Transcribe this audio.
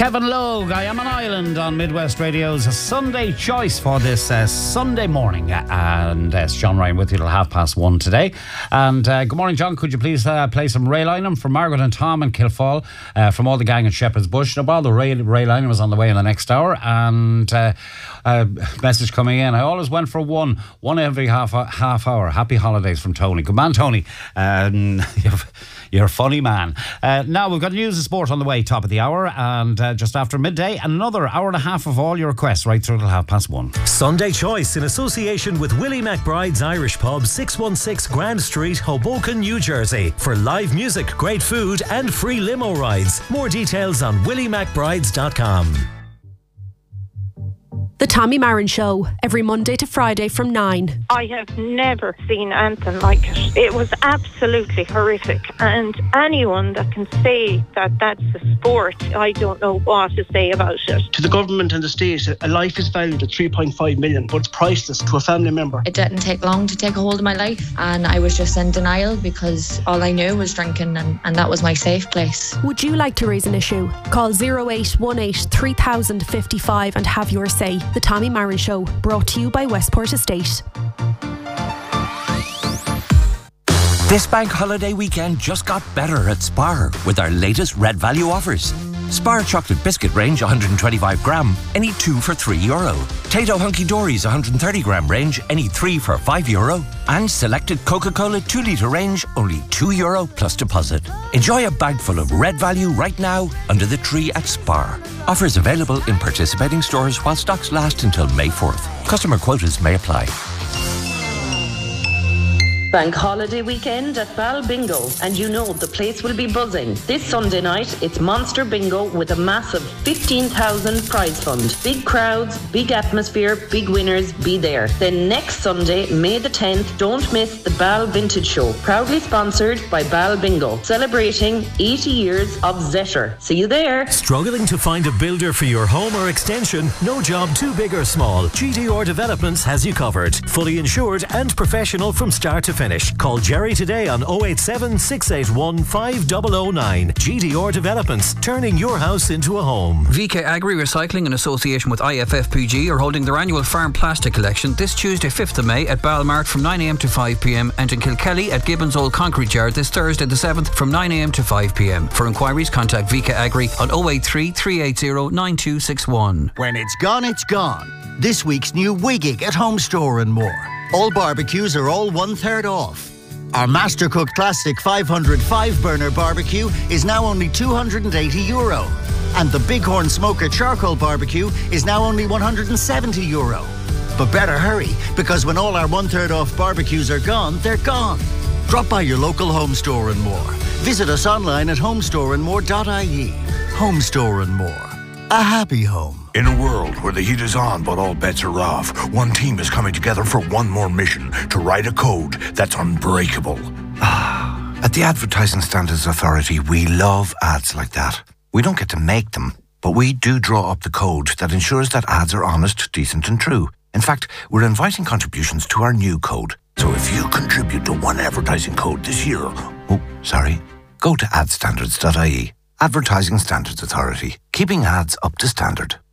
Kevin Logue, I Am an Island on Midwest Radio's Sunday choice for this Sunday morning. And it's John Ryan with you till 1:30 today. And good morning, John. Could you please play some Ray Lynham from Margaret and Tom and Kilfall from all the gang at Shepherd's Bush? Now, the Ray Lynham was on the way in the next hour. And message coming in. I always went for one every half hour. Happy holidays from Tony. Good man, Tony. You're a funny man. Now, we've got news and sport on the way, top of the hour, and just after midday, another hour and a half of all your requests right through till 1:30. Sunday Choice in association with Willie McBride's Irish Pub, 616 Grand Street, Hoboken, New Jersey. For live music, great food and free limo rides. More details on williemcbrides.com. The Tommy Marin Show, every Monday to Friday from 9. I have never seen anything like it. It was absolutely horrific. And anyone that can say that that's a sport, I don't know what to say about it. To the government and the state, a life is valued at 3.5 million, but it's priceless to a family member. It didn't take long to take a hold of my life, and I was just in denial because all I knew was drinking, and that was my safe place. Would you like to raise an issue? Call 0818 3055 and have your say. The Tommy Marin Show, brought to you by Westport Estate. This bank holiday weekend just got better at Spar with our latest Red Value offers. Spar chocolate biscuit range 125 gram, any 2 for €3. Tato Hunky Dory's 130 gram range, any 3 for €5. And selected Coca-Cola 2 litre range, only €2 plus deposit. Enjoy a bag full of Red Value right now under the tree at Spar. Offers available in participating stores while stocks last until May 4th. Customer quotas may apply. Bank holiday weekend at Bal Bingo, and you know the place will be buzzing. This Sunday night, it's Monster Bingo with a massive 15,000 prize fund. Big crowds, big atmosphere, big winners, be there. Then next Sunday, May the 10th, don't miss the Bal Vintage Show, proudly sponsored by Bal Bingo, celebrating 80 years of Zetter. See you there. Struggling to find a builder for your home or extension? No job too big or small. GDR Developments has you covered. Fully insured and professional from start to finish. Call Jerry today on 087 681 5009. GDR Developments, turning your house into a home. VK Agri Recycling in association with IFFPG are holding their annual farm plastic collection this Tuesday 5th of May at Balmart from 9am to 5pm and in Kilkelly at Gibbons Old Concrete Yard this Thursday the 7th from 9am to 5pm. For inquiries, contact VK Agri on 083 380 9261. When it's gone, it's gone. This week's new Wiggig at Home Store and more. All barbecues are all 1/3 off. Our Mastercook Classic 500 5-burner barbecue is now only €280. And the Bighorn Smoker Charcoal Barbecue is now only €170. But better hurry, because when all our 1/3 off barbecues are gone, they're gone. Drop by your local Home Store and More. Visit us online at homestoreandmore.ie. Home Store and More. A happy home. In a world where the heat is on but all bets are off, one team is coming together for one more mission: to write a code that's unbreakable. At the Advertising Standards Authority, we love ads like that. We don't get to make them, but we do draw up the code that ensures that ads are honest, decent and true. In fact, we're inviting contributions to our new code. So if you contribute to one advertising code this year, go to adstandards.ie. Advertising Standards Authority, keeping ads up to standard.